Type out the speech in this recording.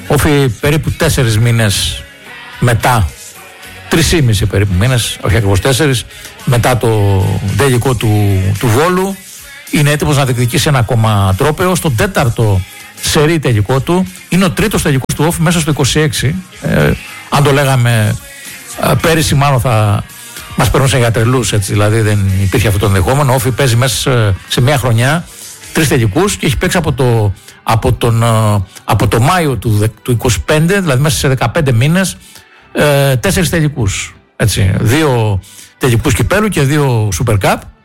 Όφη περίπου 4 μήνες μετά, 3,5 περίπου μήνες, όχι ακριβώς 4, μετά το τελικό του Βόλου, είναι έτοιμος να διεκδικήσει ένα ακόμα τρόπαιο. Στον 4ο σερί τελικό του, είναι ο 3ος τελικός του Όφη μέσα στο 26. Αν το λέγαμε πέρυσι, μάλλον θα μας περνούσε για τρελούς, έτσι, δηλαδή δεν υπήρχε αυτό το ενδεχόμενο. Ο Όφη παίζει μέσα σε μια χρονιά 3 τελικούς και έχει παίξει από το Μάιο του 25, δηλαδή μέσα σε 15 μήνες, 4 τελικούς. Έτσι, 2 τελικούς κυπέλλου και 2 Super Cup.